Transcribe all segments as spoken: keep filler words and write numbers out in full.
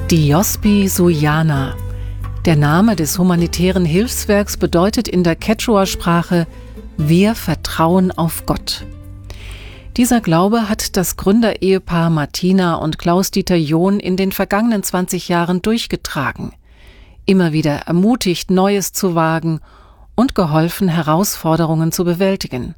Diospi Suyana. Der Name des humanitären Hilfswerks bedeutet in der Quechua-Sprache »Wir vertrauen auf Gott«. Dieser Glaube hat das Gründerehepaar Martina und Klaus-Dieter John in den vergangenen zwanzig Jahren durchgetragen, immer wieder ermutigt, Neues zu wagen und geholfen, Herausforderungen zu bewältigen.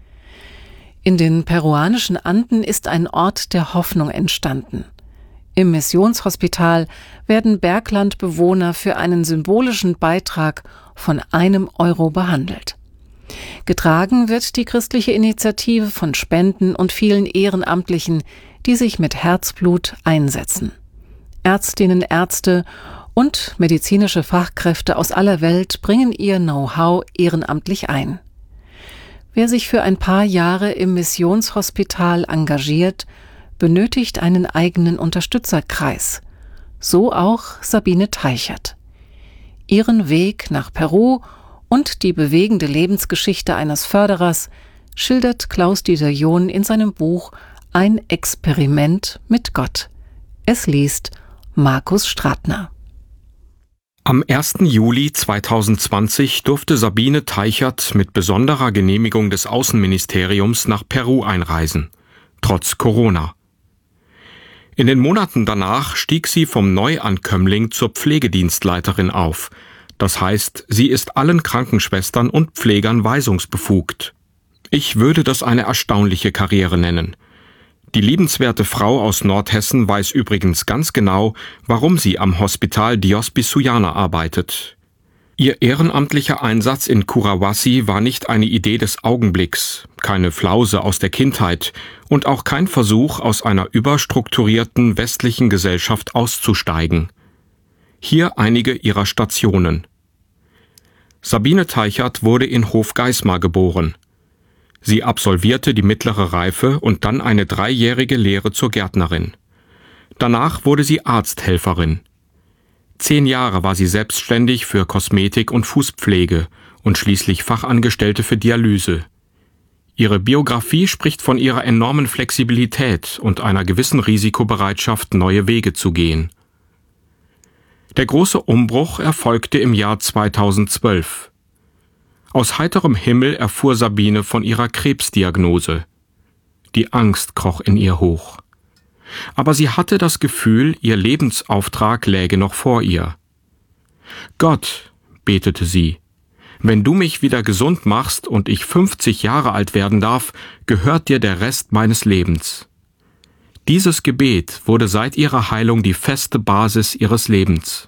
In den peruanischen Anden ist ein Ort der Hoffnung entstanden. Im Missionshospital werden Berglandbewohner für einen symbolischen Beitrag von einem Euro behandelt. Getragen wird die christliche Initiative von Spenden und vielen Ehrenamtlichen, die sich mit Herzblut einsetzen. Ärztinnen, Ärzte und medizinische Fachkräfte aus aller Welt bringen ihr Know-how ehrenamtlich ein. Wer sich für ein paar Jahre im Missionshospital engagiert, benötigt einen eigenen Unterstützerkreis. So auch Sabine Teichert. Ihren Weg nach Peru und die bewegende Lebensgeschichte eines Förderers schildert Klaus-Dieter John in seinem Buch »Ein Experiment mit Gott«. Es liest Markus Stratner. Am ersten Juli zweitausendzwanzig durfte Sabine Teichert mit besonderer Genehmigung des Außenministeriums nach Peru einreisen, trotz Corona. In den Monaten danach stieg sie vom Neuankömmling zur Pflegedienstleiterin auf. Das heißt, sie ist allen Krankenschwestern und Pflegern weisungsbefugt. Ich würde das eine erstaunliche Karriere nennen. Die liebenswerte Frau aus Nordhessen weiß übrigens ganz genau, warum sie am Hospital Diospi Suyana arbeitet. Ihr ehrenamtlicher Einsatz in Curahuasi war nicht eine Idee des Augenblicks, keine Flause aus der Kindheit und auch kein Versuch, aus einer überstrukturierten westlichen Gesellschaft auszusteigen. Hier einige ihrer Stationen. Sabine Teichert wurde in Hofgeismar geboren. Sie absolvierte die mittlere Reife und dann eine dreijährige Lehre zur Gärtnerin. Danach wurde sie Arzthelferin. Zehn Jahre war sie selbstständig für Kosmetik und Fußpflege und schließlich Fachangestellte für Dialyse. Ihre Biografie spricht von ihrer enormen Flexibilität und einer gewissen Risikobereitschaft, neue Wege zu gehen. Der große Umbruch erfolgte im Jahr zweitausendzwölf. Aus heiterem Himmel erfuhr Sabine von ihrer Krebsdiagnose. Die Angst kroch in ihr hoch. Aber sie hatte das Gefühl, ihr Lebensauftrag läge noch vor ihr. »Gott«, betete sie, »wenn du mich wieder gesund machst und ich fünfzig Jahre alt werden darf, gehört dir der Rest meines Lebens.« Dieses Gebet wurde seit ihrer Heilung die feste Basis ihres Lebens.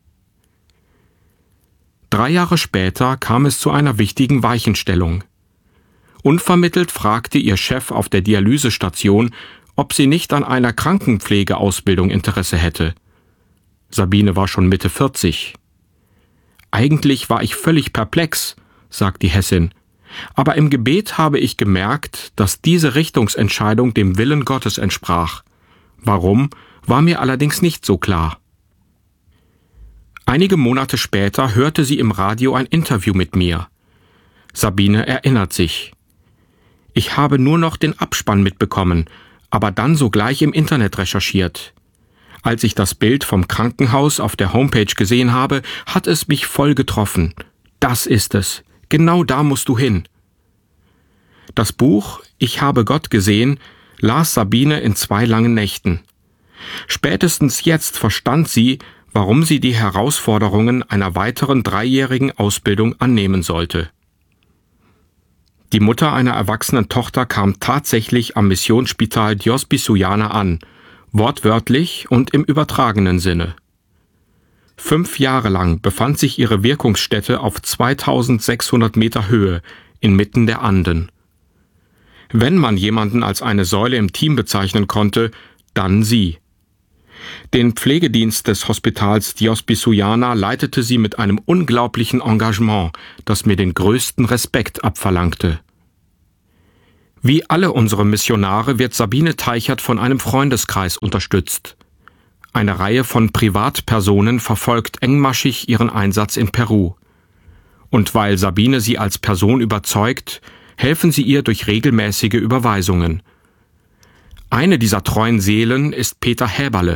Drei Jahre später kam es zu einer wichtigen Weichenstellung. Unvermittelt fragte ihr Chef auf der Dialysestation, ob sie nicht an einer Krankenpflegeausbildung Interesse hätte. Sabine war schon Mitte vierzig. »Eigentlich war ich völlig perplex«, sagt die Hessin, »aber im Gebet habe ich gemerkt, dass diese Richtungsentscheidung dem Willen Gottes entsprach. Warum, war mir allerdings nicht so klar.« Einige Monate später hörte sie im Radio ein Interview mit mir. Sabine erinnert sich. »Ich habe nur noch den Abspann mitbekommen, aber dann sogleich im Internet recherchiert. Als ich das Bild vom Krankenhaus auf der Homepage gesehen habe, hat es mich voll getroffen. Das ist es. Genau da musst du hin.« Das Buch »Ich habe Gott gesehen« las Sabine in zwei langen Nächten. Spätestens jetzt verstand sie, warum sie die Herausforderungen einer weiteren dreijährigen Ausbildung annehmen sollte. Die Mutter einer erwachsenen Tochter kam tatsächlich am Missionsspital Diospi Suyana an, wortwörtlich und im übertragenen Sinne. Fünf Jahre lang befand sich ihre Wirkungsstätte auf zweitausendsechshundert Meter Höhe, inmitten der Anden. Wenn man jemanden als eine Säule im Team bezeichnen konnte, dann sie. Den Pflegedienst des Hospitals Diospi Suyana leitete sie mit einem unglaublichen Engagement, das mir den größten Respekt abverlangte. Wie alle unsere Missionare wird Sabine Teichert von einem Freundeskreis unterstützt. Eine Reihe von Privatpersonen verfolgt engmaschig ihren Einsatz in Peru. Und weil Sabine sie als Person überzeugt, helfen sie ihr durch regelmäßige Überweisungen. Eine dieser treuen Seelen ist Peter Häberle,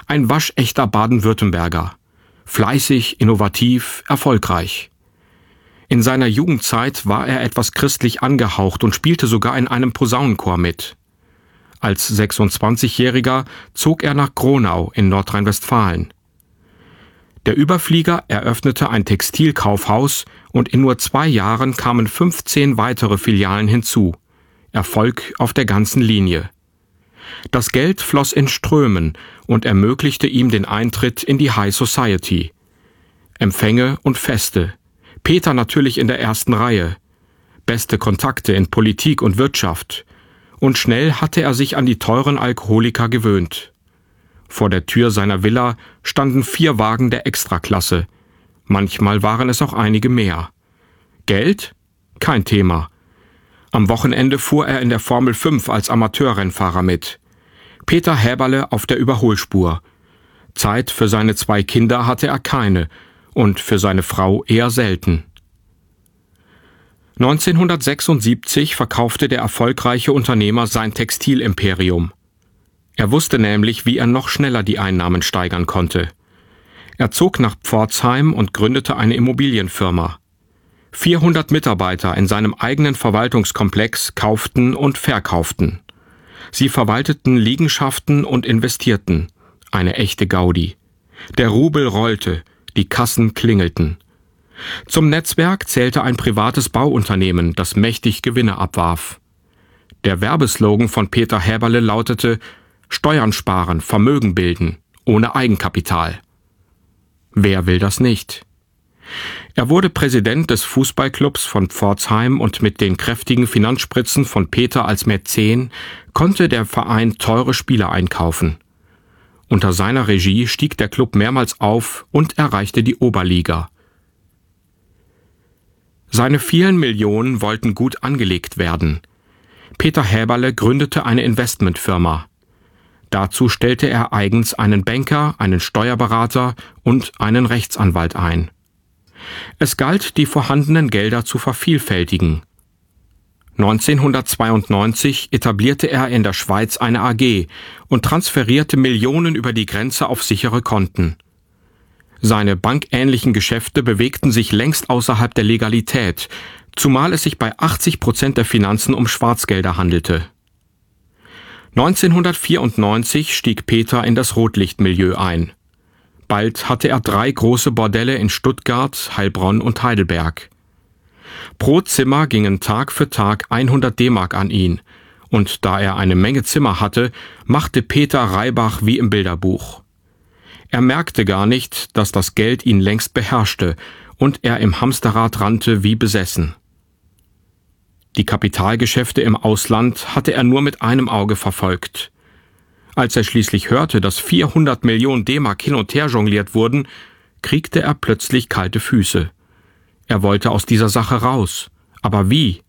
Ein waschechter Baden-Württemberger. Fleißig, innovativ, erfolgreich. In seiner Jugendzeit war er etwas christlich angehaucht und spielte sogar in einem Posaunenchor mit. Als sechsundzwanzigjähriger zog er nach Gronau in Nordrhein-Westfalen. Der Überflieger eröffnete ein Textilkaufhaus und in nur zwei Jahren kamen fünfzehn weitere Filialen hinzu. Erfolg auf der ganzen Linie. Das Geld floss in Strömen und ermöglichte ihm den Eintritt in die High Society. Empfänge und Feste. Peter natürlich in der ersten Reihe. Beste Kontakte in Politik und Wirtschaft. Und schnell hatte er sich an die teuren Alkoholiker gewöhnt. Vor der Tür seiner Villa standen vier Wagen der Extraklasse. Manchmal waren es auch einige mehr. Geld? Kein Thema. Am Wochenende fuhr er in der Formel fünf als Amateurrennfahrer mit. Peter Häberle auf der Überholspur. Zeit für seine zwei Kinder hatte er keine und für seine Frau eher selten. neunzehnhundertsechsundsiebzig verkaufte der erfolgreiche Unternehmer sein Textilimperium. Er wusste nämlich, wie er noch schneller die Einnahmen steigern konnte. Er zog nach Pforzheim und gründete eine Immobilienfirma. vierhundert Mitarbeiter in seinem eigenen Verwaltungskomplex kauften und verkauften. Sie verwalteten Liegenschaften und investierten. Eine echte Gaudi. Der Rubel rollte, die Kassen klingelten. Zum Netzwerk zählte ein privates Bauunternehmen, das mächtig Gewinne abwarf. Der Werbeslogan von Peter Häberle lautete: Steuern sparen, Vermögen bilden, ohne Eigenkapital. Wer will das nicht? Er wurde Präsident des Fußballclubs von Pforzheim und mit den kräftigen Finanzspritzen von Peter als Mäzen konnte der Verein teure Spieler einkaufen. Unter seiner Regie stieg der Club mehrmals auf und erreichte die Oberliga. Seine vielen Millionen wollten gut angelegt werden. Peter Häberle gründete eine Investmentfirma. Dazu stellte er eigens einen Banker, einen Steuerberater und einen Rechtsanwalt ein. Es galt, die vorhandenen Gelder zu vervielfältigen. neunzehnhundertzweiundneunzig etablierte er in der Schweiz eine A G und transferierte Millionen über die Grenze auf sichere Konten. Seine bankähnlichen Geschäfte bewegten sich längst außerhalb der Legalität, zumal es sich bei achtzig Prozent der Finanzen um Schwarzgelder handelte. neunzehnhundertvierundneunzig stieg Peter in das Rotlichtmilieu ein. Bald hatte er drei große Bordelle in Stuttgart, Heilbronn und Heidelberg. Pro Zimmer gingen Tag für Tag hundert D-Mark an ihn, und da er eine Menge Zimmer hatte, machte Peter Reibach wie im Bilderbuch. Er merkte gar nicht, dass das Geld ihn längst beherrschte und er im Hamsterrad rannte wie besessen. Die Kapitalgeschäfte im Ausland hatte er nur mit einem Auge verfolgt. Als er schließlich hörte, dass vierhundert Millionen D-Mark hin und her jongliert wurden, kriegte er plötzlich kalte Füße. Er wollte aus dieser Sache raus. Aber wie?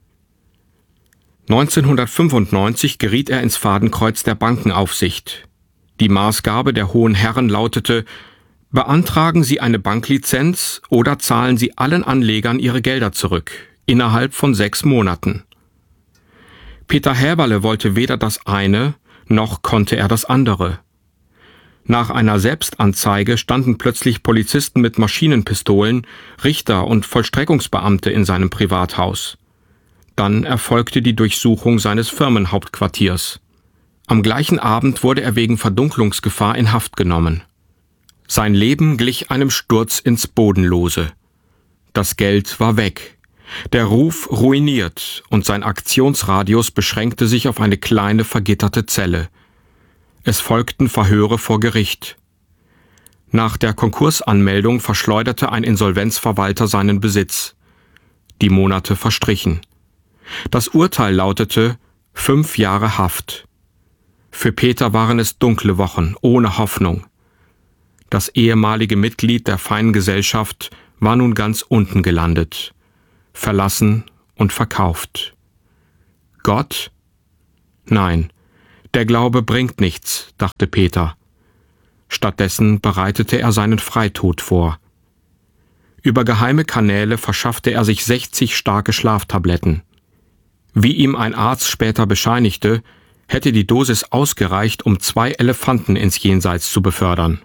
neunzehnhundertfünfundneunzig geriet er ins Fadenkreuz der Bankenaufsicht. Die Maßgabe der hohen Herren lautete: Beantragen Sie eine Banklizenz oder zahlen Sie allen Anlegern ihre Gelder zurück, innerhalb von sechs Monaten. Peter Häberle wollte weder das eine, noch konnte er das andere. Nach einer Selbstanzeige standen plötzlich Polizisten mit Maschinenpistolen, Richter und Vollstreckungsbeamte in seinem Privathaus. Dann erfolgte die Durchsuchung seines Firmenhauptquartiers. Am gleichen Abend wurde er wegen Verdunklungsgefahr in Haft genommen. Sein Leben glich einem Sturz ins Bodenlose. Das Geld war weg, der Ruf ruiniert und sein Aktionsradius beschränkte sich auf eine kleine vergitterte Zelle. Es folgten Verhöre vor Gericht. Nach der Konkursanmeldung verschleuderte ein Insolvenzverwalter seinen Besitz. Die Monate verstrichen. Das Urteil lautete fünf Jahre Haft. Für Peter waren es dunkle Wochen, ohne Hoffnung. Das ehemalige Mitglied der feinen Gesellschaft war nun ganz unten gelandet, verlassen und verkauft. Gott? Nein, der Glaube bringt nichts, dachte Peter. Stattdessen bereitete er seinen Freitod vor. Über geheime Kanäle verschaffte er sich sechzig starke Schlaftabletten. Wie ihm ein Arzt später bescheinigte, hätte die Dosis ausgereicht, um zwei Elefanten ins Jenseits zu befördern.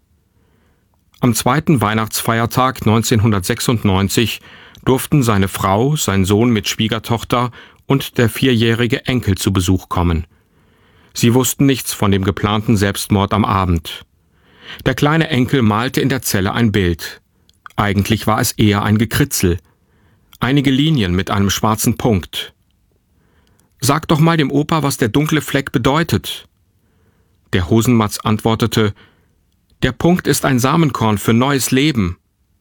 Am zweiten Weihnachtsfeiertag neunzehnhundertsechsundneunzig durften seine Frau, sein Sohn mit Schwiegertochter und der vierjährige Enkel zu Besuch kommen. Sie wussten nichts von dem geplanten Selbstmord am Abend. Der kleine Enkel malte in der Zelle ein Bild. Eigentlich war es eher ein Gekritzel. Einige Linien mit einem schwarzen Punkt. »Sag doch mal dem Opa, was der dunkle Fleck bedeutet.« Der Hosenmatz antwortete, »Der Punkt ist ein Samenkorn für neues Leben.«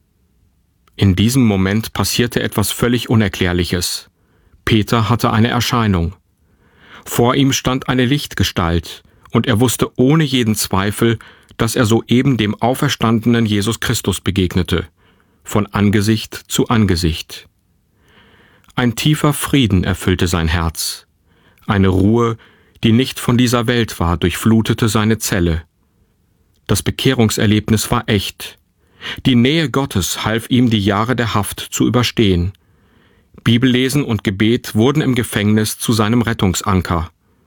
In diesem Moment passierte etwas völlig Unerklärliches. Peter hatte eine Erscheinung. Vor ihm stand eine Lichtgestalt, und er wusste ohne jeden Zweifel, dass er soeben dem auferstandenen Jesus Christus begegnete, von Angesicht zu Angesicht. Ein tiefer Frieden erfüllte sein Herz. Eine Ruhe, die nicht von dieser Welt war, durchflutete seine Zelle. Das Bekehrungserlebnis war echt. Die Nähe Gottes half ihm, die Jahre der Haft zu überstehen. Bibellesen und Gebet wurden im Gefängnis zu seinem Rettungsanker.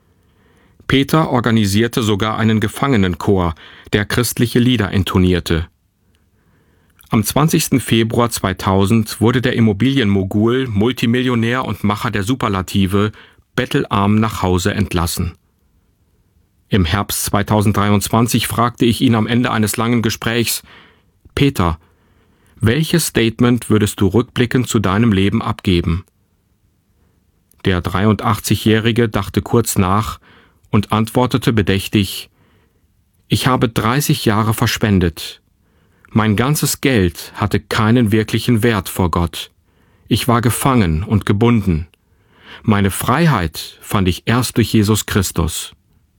Peter organisierte sogar einen Gefangenenchor, der christliche Lieder intonierte. Am zwanzigsten Februar zweitausend wurde der Immobilienmogul, Multimillionär und Macher der Superlative bettelarm nach Hause entlassen. Im Herbst zweitausenddreiundzwanzig fragte ich ihn am Ende eines langen Gesprächs: Peter, welches Statement würdest du rückblickend zu deinem Leben abgeben? Der dreiundachtzigjährige dachte kurz nach und antwortete bedächtig: Ich habe dreißig Jahre verschwendet. Mein ganzes Geld hatte keinen wirklichen Wert vor Gott. Ich war gefangen und gebunden. Meine Freiheit fand ich erst durch Jesus Christus.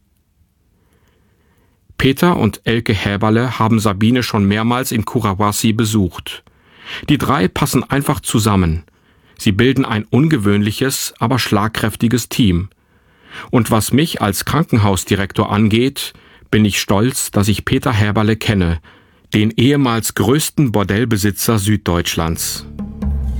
Peter und Elke Häberle haben Sabine schon mehrmals in Curahuasi besucht. Die drei passen einfach zusammen. Sie bilden ein ungewöhnliches, aber schlagkräftiges Team. Und was mich als Krankenhausdirektor angeht, bin ich stolz, dass ich Peter Häberle kenne, den ehemals größten Bordellbesitzer Süddeutschlands.